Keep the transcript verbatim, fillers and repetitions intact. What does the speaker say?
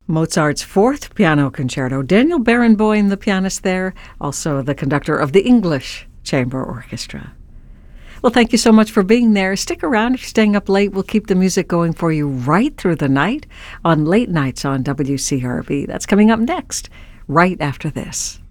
Mozart's Fourth Piano Concerto. Daniel Barenboim, the pianist there, also the conductor of the English Chamber Orchestra. Well, thank you so much for being there. Stick around if you're staying up late. We'll keep the music going for you right through the night on Late Nights on W C R B. That's coming up next, right after this.